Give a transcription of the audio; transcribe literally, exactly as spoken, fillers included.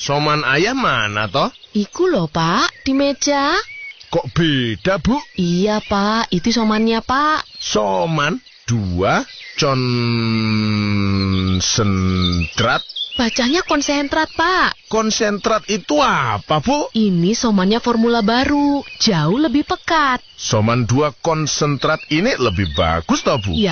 Soman ayah mana toh? Iku loh, Pak, di meja. Kok beda, Bu? Iya, Pak, itu somannya, Pak. Soman dua konsentrat. Bacanya konsentrat, Pak. Konsentrat itu apa, Bu? Ini somannya formula baru, jauh lebih pekat. Soman dua konsentrat ini lebih bagus toh, Bu? Ya,